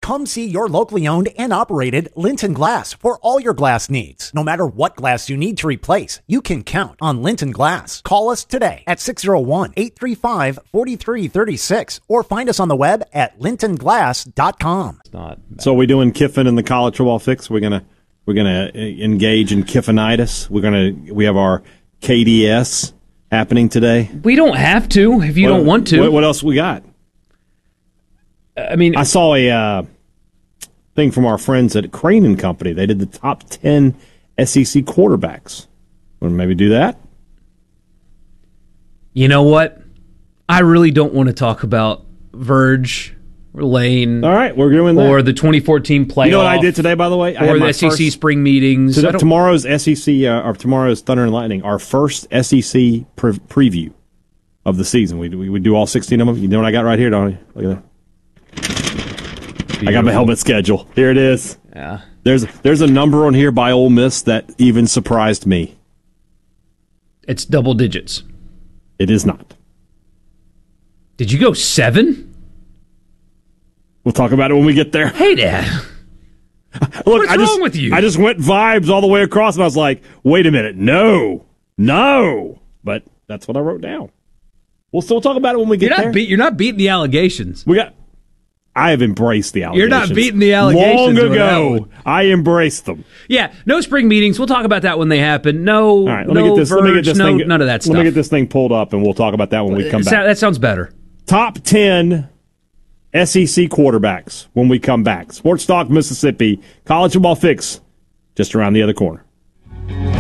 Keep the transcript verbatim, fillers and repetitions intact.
Come see your locally owned and operated Linton Glass for all your glass needs. No matter what glass you need to replace, you can count on Linton Glass. Call us today at six oh one, eight three five, four three three six or find us on the web at linton glass dot com. It's not bad. So are we doing Kiffin and the college football fix? We're gonna we're gonna engage in Kiffinitis. We're gonna we have our K D S happening today. We don't have to if you what, don't want to. What, what else we got? I mean, I saw a uh, thing from our friends at Crane and Company. They did the top ten S E C quarterbacks. Want to maybe do that? You know what? I really don't want to talk about Verge or Lane. All right, we're doing that. Or the twenty fourteen playoff. You know what I did today, by the way? I or the S E C first, spring meetings. Today, tomorrow's S E C, uh, or tomorrow's Thunder and Lightning, our first S E C pre- preview of the season. We, we we do all sixteen of them. You know what I got right here, don't you? Look at that. Beautiful. I got my helmet schedule. Here it is. Yeah. There's there's a number on here by Ole Miss that even surprised me. It's double digits. It is not. Did you go seven? We'll talk about it when we get there. Hey, Dad. Look, What's I wrong just, with you? I just went vibes all the way across, and I was like, wait a minute. No. No. But that's what I wrote down. We'll still talk about it when we get You're not there. Be- you're not beating the allegations. We got. I have embraced the allegations. You're not beating the allegations. Long ago, I embraced them. Yeah, no spring meetings. We'll talk about that when they happen. No, All right, let no me get this. Verge, let me get this no, thing. none of that stuff. Let me get this thing pulled up, and we'll talk about that when we come That- back. That sounds better. Top ten S E C quarterbacks when we come back. Sports Talk Mississippi, College Football Fix, just around the other corner.